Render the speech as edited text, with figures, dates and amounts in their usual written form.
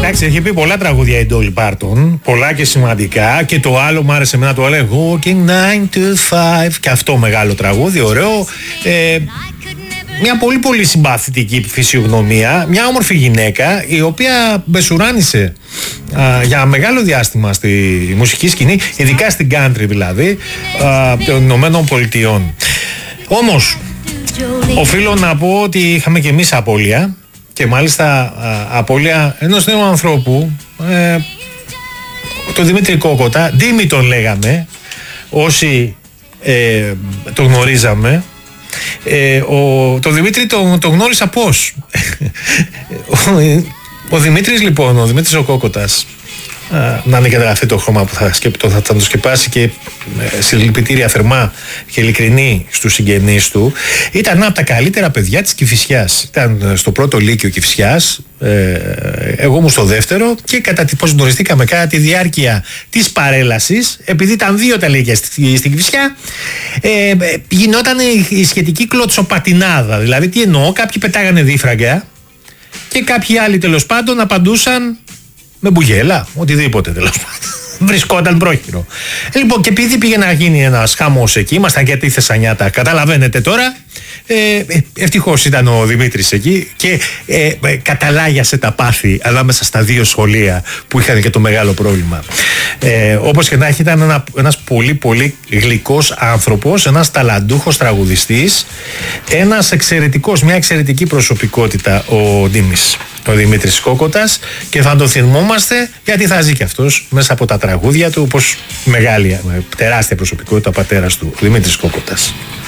Εντάξει, έχει πει πολλά τραγούδια η Dolly Parton, πολλά και σημαντικά. Και το άλλο μου άρεσε εμένα, το άλλο Walking 9 to 5. Και αυτό μεγάλο τραγούδι, ωραίο. Μια πολύ πολύ συμπαθητική φυσιογνωμία. Μια όμορφη γυναίκα, η οποία μπεσουράνησε για μεγάλο διάστημα στη μουσική σκηνή, ειδικά στην country δηλαδή, των Ηνωμένων Πολιτειών. Όμως, οφείλω να πω ότι είχαμε και εμείς απώλεια. Και μάλιστα απώλεια ενός νέου ανθρώπου, τον Δημήτρη Κόκοτα. Ντίμη τον λέγαμε όσοι τον γνωρίζαμε. Τον Δημήτρη τον γνώρισα πώς. Ο Δημήτρης λοιπόν, ο Δημήτρης ο Κόκοτας, να είναι καταγραφεί το χρώμα που θα το σκεπάσει, και συλληπιτήρια θερμά και ειλικρινή στους συγγενείς του. Ήταν ένα από τα καλύτερα παιδιά της Κηφισιάς. Ήταν στο πρώτο λύκειο Κηφισιάς, εγώ ήμουν στο δεύτερο, και πώς γνωριστήκαμε κατά τη διάρκεια της παρέλασης, επειδή ήταν δύο τα λύκεια στην Κηφισιά, γινόταν η σχετική κλωτσοπατινάδα. Δηλαδή τι εννοώ, κάποιοι πετάγανε δίφραγκα και κάποιοι άλλοι τέλος πάντων απαντούσαν με μπουγέλα, οτιδήποτε τέλος πάντων. Βρισκόταν πρόχειρο. Λοιπόν, και επειδή πήγε να γίνει ένας χαμός εκεί, ήμασταν και τη Θεσσανιάτα, καταλαβαίνετε τώρα. Ευτυχώς ήταν ο Δημήτρης εκεί και καταλάγιασε τα πάθη ανάμεσα στα δύο σχολεία που είχαν και το μεγάλο πρόβλημα. Όπως και να έχει, ήταν ένας πολύ πολύ γλυκός άνθρωπος, ένας ταλαντούχος τραγουδιστής, ένας εξαιρετικός, μια εξαιρετική προσωπικότητα ο Ντίμης, ο Δημήτρης Κόκοτας, και θα τον θυμόμαστε γιατί θα ζει και αυτός μέσα από τα τραγούδια του, όπως μεγάλη, τεράστια προσωπικότητα ο πατέρας του, ο Δημήτρης Κόκοτας.